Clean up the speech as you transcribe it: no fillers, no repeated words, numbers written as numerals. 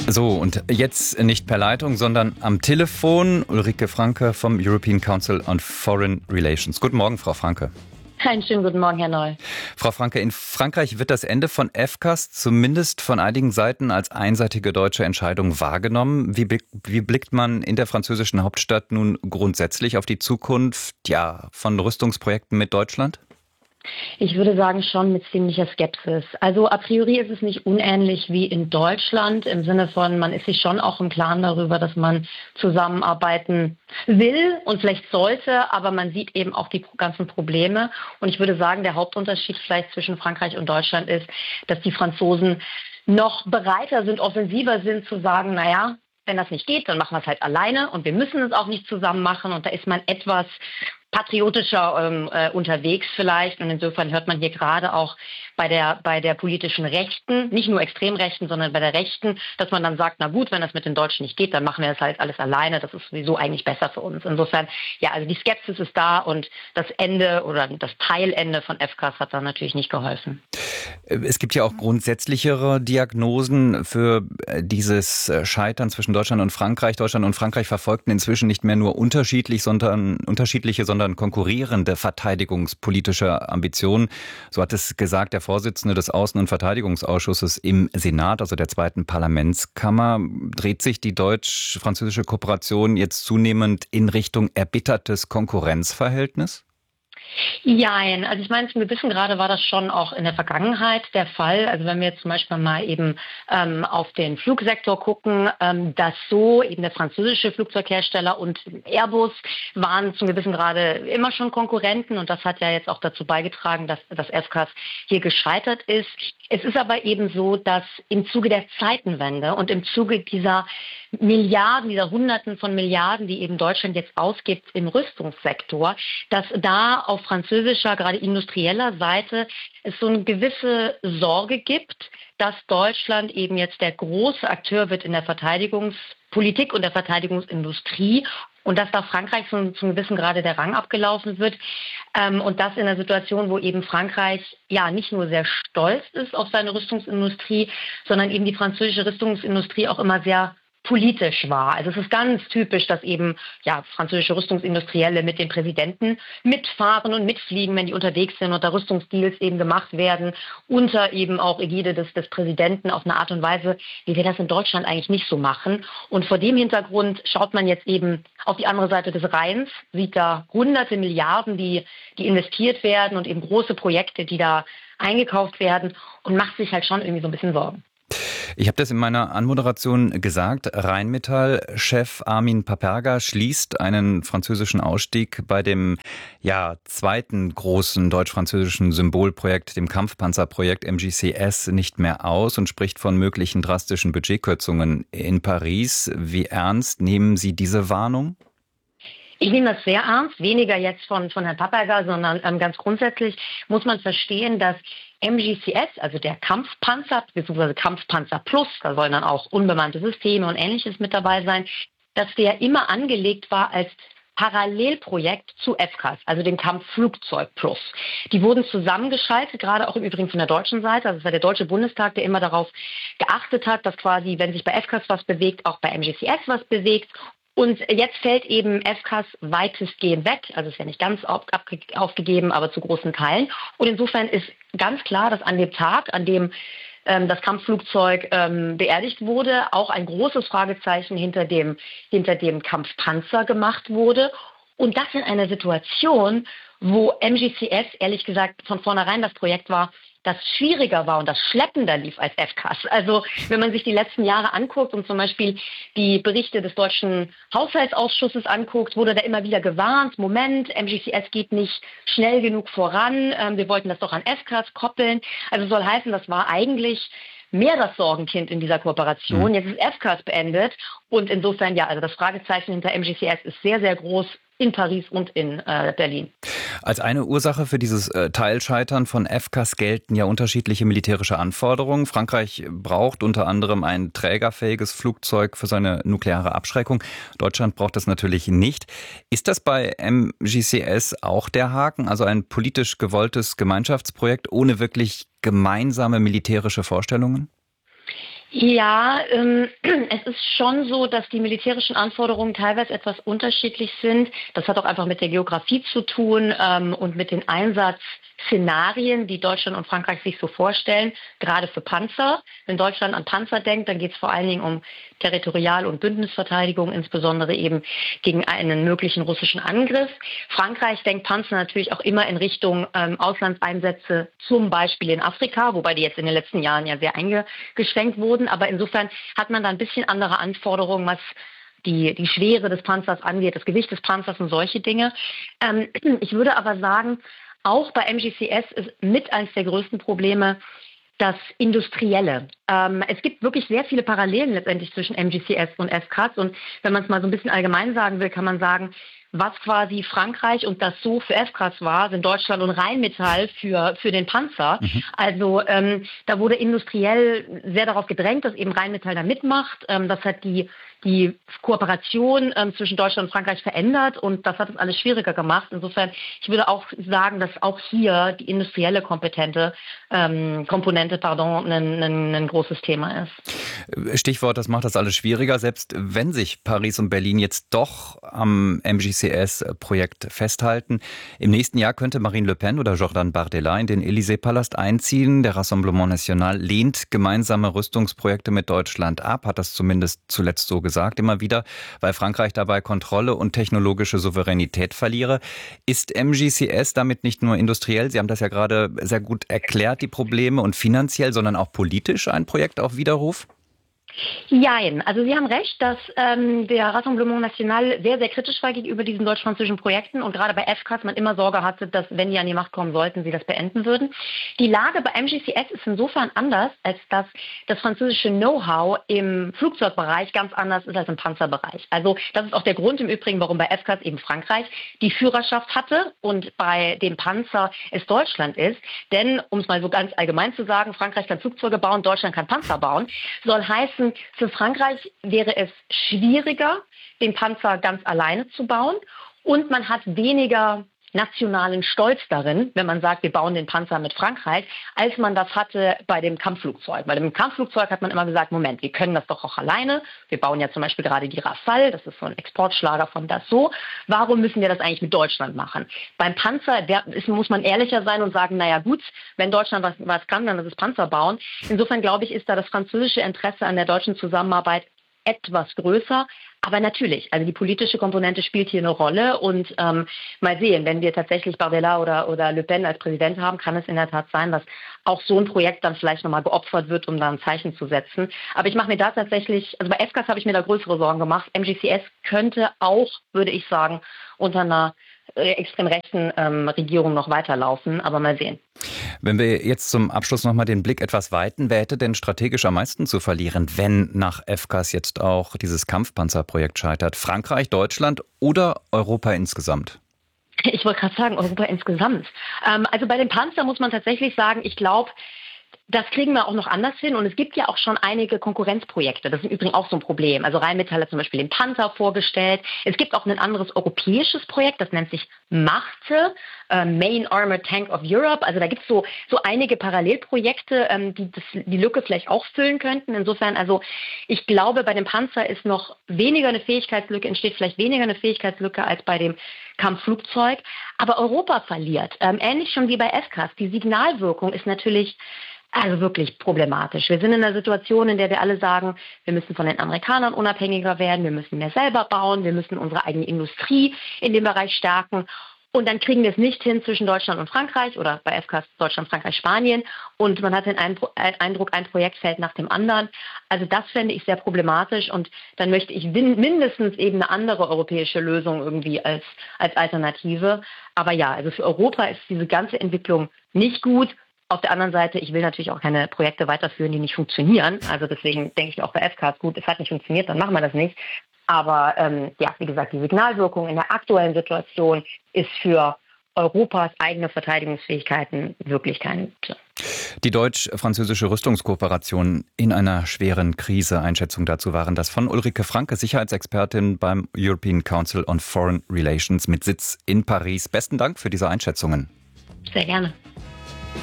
So, und jetzt nicht per Leitung, sondern am Telefon Ulrike Franke vom European Council on Foreign Relations. Guten Morgen, Frau Franke. Einen schönen guten Morgen, Herr Noll. Frau Franke, in Frankreich wird das Ende von FCAS zumindest von einigen Seiten als einseitige deutsche Entscheidung wahrgenommen. Wie blickt man in der französischen Hauptstadt nun grundsätzlich auf die Zukunft von Rüstungsprojekten mit Deutschland? Ich würde sagen, schon mit ziemlicher Skepsis. Also a priori ist es nicht unähnlich wie in Deutschland im Sinne von, man ist sich schon auch im Klaren darüber, dass man zusammenarbeiten will und vielleicht sollte, aber man sieht eben auch die ganzen Probleme. Und ich würde sagen, der Hauptunterschied vielleicht zwischen Frankreich und Deutschland ist, dass die Franzosen noch bereiter sind, offensiver sind zu sagen, naja, wenn das nicht geht, dann machen wir es halt alleine und wir müssen es auch nicht zusammen machen. Und da ist man etwas patriotischer unterwegs vielleicht. Und insofern hört man hier gerade auch bei der politischen Rechten, nicht nur Extremrechten, sondern bei der Rechten, dass man dann sagt, na gut, wenn das mit den Deutschen nicht geht, dann machen wir das halt alles alleine. Das ist sowieso eigentlich besser für uns. Insofern, also die Skepsis ist da und das Ende oder das Teilende von FCAS hat da natürlich nicht geholfen. Es gibt ja auch grundsätzlichere Diagnosen für dieses Scheitern zwischen Deutschland und Frankreich. Deutschland und Frankreich verfolgten inzwischen nicht mehr nur unterschiedliche, sondern konkurrierende verteidigungspolitische Ambitionen. So hat es gesagt der Vorsitzende des Außen- und Verteidigungsausschusses im Senat, also der zweiten Parlamentskammer. Dreht sich die deutsch-französische Kooperation jetzt zunehmend in Richtung erbittertes Konkurrenzverhältnis? Jein, also ich meine, zum gewissen Grade war das schon auch in der Vergangenheit der Fall. Also wenn wir jetzt zum Beispiel mal eben auf den Flugsektor gucken, dass so eben der französische Flugzeughersteller und Airbus waren zum gewissen Grade immer schon Konkurrenten und das hat ja jetzt auch dazu beigetragen, dass das FCAS hier gescheitert ist. Es ist aber eben so, dass im Zuge der Zeitenwende und im Zuge dieser Hunderten von Milliarden, die eben Deutschland jetzt ausgibt im Rüstungssektor, dass da auf französischer, gerade industrieller Seite es so eine gewisse Sorge gibt, dass Deutschland eben jetzt der große Akteur wird in der Verteidigungspolitik und der Verteidigungsindustrie und dass da Frankreich zum gewissen Grade der Rang abgelaufen wird und das in einer Situation, wo eben Frankreich nicht nur sehr stolz ist auf seine Rüstungsindustrie, sondern eben die französische Rüstungsindustrie auch immer sehr politisch war. Also es ist ganz typisch, dass eben französische Rüstungsindustrielle mit den Präsidenten mitfahren und mitfliegen, wenn die unterwegs sind und da Rüstungsdeals eben gemacht werden, unter eben auch Ägide des Präsidenten auf eine Art und Weise, wie wir das in Deutschland eigentlich nicht so machen. Und vor dem Hintergrund schaut man jetzt eben auf die andere Seite des Rheins, sieht da hunderte Milliarden, die investiert werden und eben große Projekte, die da eingekauft werden und macht sich halt schon irgendwie so ein bisschen Sorgen. Ich habe das in meiner Anmoderation gesagt. Rheinmetall-Chef Armin Paperga schließt einen französischen Ausstieg bei dem zweiten großen deutsch-französischen Symbolprojekt, dem Kampfpanzerprojekt MGCS, nicht mehr aus und spricht von möglichen drastischen Budgetkürzungen in Paris. Wie ernst nehmen Sie diese Warnung? Ich nehme das sehr ernst, weniger jetzt von Herrn Paperga, sondern ganz grundsätzlich muss man verstehen, dass MGCS, also der Kampfpanzer bzw. Kampfpanzer Plus, da sollen dann auch unbemannte Systeme und Ähnliches mit dabei sein, dass der immer angelegt war als Parallelprojekt zu FCAS, also dem Kampfflugzeug Plus. Die wurden zusammengeschaltet, gerade auch im Übrigen von der deutschen Seite. Also es war der Deutsche Bundestag, der immer darauf geachtet hat, dass quasi, wenn sich bei FCAS was bewegt, auch bei MGCS was bewegt. Und jetzt fällt eben FCAS weitestgehend weg, also ist ja nicht ganz aufgegeben, aber zu großen Teilen. Und insofern ist ganz klar, dass an dem Tag, an dem das Kampfflugzeug beerdigt wurde, auch ein großes Fragezeichen hinter dem Kampfpanzer gemacht wurde. Und das in einer Situation, wo MGCS, ehrlich gesagt, von vornherein das Projekt war, das schwieriger war und das schleppender lief als FCAS. Also wenn man sich die letzten Jahre anguckt und zum Beispiel die Berichte des Deutschen Haushaltsausschusses anguckt, wurde da immer wieder gewarnt, Moment, MGCS geht nicht schnell genug voran, wir wollten das doch an FCAS koppeln. Also soll heißen, das war eigentlich mehr das Sorgenkind in dieser Kooperation. Jetzt ist FCAS beendet und insofern also das Fragezeichen hinter MGCS ist sehr, sehr groß in Paris und in Berlin. Als eine Ursache für dieses Teilscheitern von FCAS gelten ja unterschiedliche militärische Anforderungen. Frankreich braucht unter anderem ein trägerfähiges Flugzeug für seine nukleare Abschreckung. Deutschland braucht das natürlich nicht. Ist das bei MGCS auch der Haken? Also ein politisch gewolltes Gemeinschaftsprojekt ohne wirklich gemeinsame militärische Vorstellungen? Ja, es ist schon so, dass die militärischen Anforderungen teilweise etwas unterschiedlich sind. Das hat auch einfach mit der Geografie zu tun und mit den Einsatzszenarien, die Deutschland und Frankreich sich so vorstellen, gerade für Panzer. Wenn Deutschland an Panzer denkt, dann geht es vor allen Dingen um Territorial- und Bündnisverteidigung, insbesondere eben gegen einen möglichen russischen Angriff. Frankreich denkt Panzer natürlich auch immer in Richtung Auslandseinsätze, zum Beispiel in Afrika, wobei die jetzt in den letzten Jahren ja sehr eingeschränkt wurden. Aber insofern hat man da ein bisschen andere Anforderungen, was die Schwere des Panzers angeht, das Gewicht des Panzers und solche Dinge. Ich würde aber sagen, auch bei MGCS ist mit eines der größten Probleme das Industrielle. Es gibt wirklich sehr viele Parallelen letztendlich zwischen MGCS und FCAS. Und wenn man es mal so ein bisschen allgemein sagen will, kann man sagen, was quasi Frankreich und das so für FCAS war, sind Deutschland und Rheinmetall für den Panzer. Also da wurde industriell sehr darauf gedrängt, dass eben Rheinmetall da mitmacht. Das hat die Kooperation zwischen Deutschland und Frankreich verändert und das hat es alles schwieriger gemacht. Insofern, ich würde auch sagen, dass auch hier die industrielle Komponente ein großes Thema ist. Stichwort, das macht das alles schwieriger. Selbst wenn sich Paris und Berlin jetzt doch am MGCS-Projekt festhalten, im nächsten Jahr könnte Marine Le Pen oder Jordan Bardella in den Élysée-Palast einziehen. Der Rassemblement National lehnt gemeinsame Rüstungsprojekte mit Deutschland ab, hat das zumindest zuletzt so gesagt immer wieder, weil Frankreich dabei Kontrolle und technologische Souveränität verliere. Ist MGCS damit nicht nur industriell, Sie haben das ja gerade sehr gut erklärt, die Probleme, und finanziell, sondern auch politisch ein Projekt auf Widerruf? Jein. Also Sie haben recht, dass der Rassemblement National sehr, sehr kritisch war gegenüber diesen deutsch-französischen Projekten und gerade bei FCAS man immer Sorge hatte, dass, wenn die an die Macht kommen sollten, sie das beenden würden. Die Lage bei MGCS ist insofern anders, als dass das französische Know-how im Flugzeugbereich ganz anders ist als im Panzerbereich. Also das ist auch der Grund im Übrigen, warum bei FCAS eben Frankreich die Führerschaft hatte und bei dem Panzer es Deutschland ist. Denn, um es mal so ganz allgemein zu sagen, Frankreich kann Flugzeuge bauen, Deutschland kann Panzer bauen, soll heißen, für Frankreich wäre es schwieriger, den Panzer ganz alleine zu bauen und man hat weniger nationalen Stolz darin, wenn man sagt, wir bauen den Panzer mit Frankreich, als man das hatte bei dem Kampfflugzeug. Bei dem Kampfflugzeug hat man immer gesagt, Moment, wir können das doch auch alleine. Wir bauen ja zum Beispiel gerade die Rafale, das ist so ein Exportschlager von Dassault. Warum müssen wir das eigentlich mit Deutschland machen? Beim Panzer muss man ehrlicher sein und sagen, naja gut, wenn Deutschland was kann, dann ist es Panzer bauen. Insofern glaube ich, ist da das französische Interesse an der deutschen Zusammenarbeit etwas größer. Aber natürlich, also die politische Komponente spielt hier eine Rolle und mal sehen, wenn wir tatsächlich Bardella oder Le Pen als Präsident haben, kann es in der Tat sein, dass auch so ein Projekt dann vielleicht nochmal geopfert wird, um da ein Zeichen zu setzen. Aber ich mache mir da tatsächlich, also bei FCAS habe ich mir da größere Sorgen gemacht. MGCS könnte auch, würde ich sagen, unter einer extrem rechten Regierung noch weiterlaufen, aber mal sehen. Wenn wir jetzt zum Abschluss nochmal den Blick etwas weiten, wer hätte denn strategisch am meisten zu verlieren, wenn nach FCAS jetzt auch dieses Kampfpanzerprojekt scheitert? Frankreich, Deutschland oder Europa insgesamt? Ich wollte gerade sagen, Europa insgesamt. Also bei dem Panzer muss man tatsächlich sagen, ich glaube, das kriegen wir auch noch anders hin und es gibt ja auch schon einige Konkurrenzprojekte. Das ist im Übrigen auch so ein Problem. Also Rheinmetall hat zum Beispiel den Panther vorgestellt. Es gibt auch ein anderes europäisches Projekt, das nennt sich MARTE, Main Armored Tank of Europe. Also da gibt es so einige Parallelprojekte, die Lücke vielleicht auch füllen könnten. Insofern, also ich glaube, bei dem Panzer ist noch weniger eine Fähigkeitslücke, entsteht vielleicht weniger eine Fähigkeitslücke als bei dem Kampfflugzeug. Aber Europa verliert. Ähnlich schon wie bei FCAS. Die Signalwirkung ist natürlich also wirklich problematisch. Wir sind in einer Situation, in der wir alle sagen, wir müssen von den Amerikanern unabhängiger werden, wir müssen mehr selber bauen, wir müssen unsere eigene Industrie in dem Bereich stärken. Und dann kriegen wir es nicht hin zwischen Deutschland und Frankreich oder bei FCAS Deutschland, Frankreich, Spanien. Und man hat den Eindruck, ein Projekt fällt nach dem anderen. Also das fände ich sehr problematisch. Und dann möchte ich mindestens eben eine andere europäische Lösung irgendwie als Alternative. Aber ja, also für Europa ist diese ganze Entwicklung nicht gut. Auf der anderen Seite, ich will natürlich auch keine Projekte weiterführen, die nicht funktionieren. Also deswegen denke ich mir auch bei FCAS, gut, es hat nicht funktioniert, dann machen wir das nicht. Aber ja, wie gesagt, die Signalwirkung in der aktuellen Situation ist für Europas eigene Verteidigungsfähigkeiten wirklich keine gute. Die deutsch-französische Rüstungskooperation in einer schweren Krise. Einschätzung dazu waren das von Ulrike Franke, Sicherheitsexpertin beim European Council on Foreign Relations mit Sitz in Paris. Besten Dank für diese Einschätzungen. Sehr gerne.